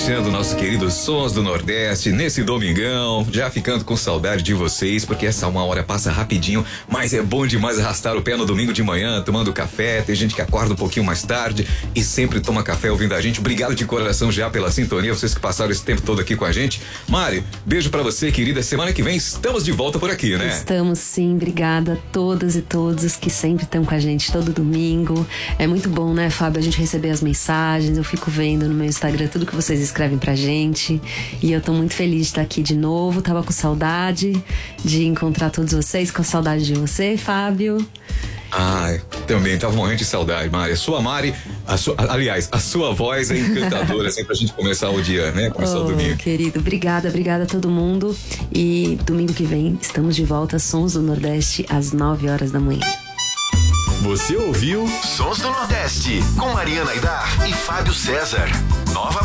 fechando o nosso querido Sons do Nordeste nesse domingão, já ficando com saudade de vocês, porque essa 1 hora passa rapidinho, mas é bom demais arrastar o pé no domingo de manhã, tomando café. Tem gente que acorda um pouquinho mais tarde e sempre toma café ouvindo a gente. Obrigado de coração já pela sintonia, vocês que passaram esse tempo todo aqui com a gente. Mari, beijo pra você, querida. Semana que vem estamos de volta por aqui, né? Estamos sim, obrigada a todas e todos que sempre estão com a gente todo domingo. É muito bom, né, Fábio, a gente receber as mensagens. Eu fico vendo no meu Instagram tudo que vocês escrevem pra gente e eu tô muito feliz de estar aqui de novo. Tava com saudade de encontrar todos vocês, com saudade de você, Fábio. Ai, também tava morrendo de saudade, Mari. Aliás, a sua voz é encantadora, assim, pra gente começar o dia, né? Começar o domingo. Querido, obrigada a todo mundo. E domingo que vem estamos de volta, Sons do Nordeste, às 9 horas da manhã. Você ouviu Sons do Nordeste, com Mariana Aidar e Fábio César. Nova